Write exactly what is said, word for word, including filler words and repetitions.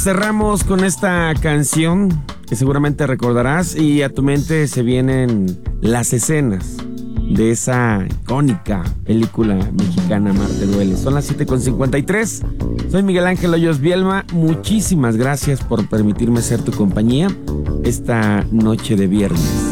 cerramos con esta canción que seguramente recordarás y a tu mente se vienen las escenas de esa icónica película mexicana Amarte Duele. Son las siete con cincuenta y tres. Soy Miguel Ángel Hoyos Bielma. Muchísimas gracias por permitirme ser tu compañía esta noche de viernes.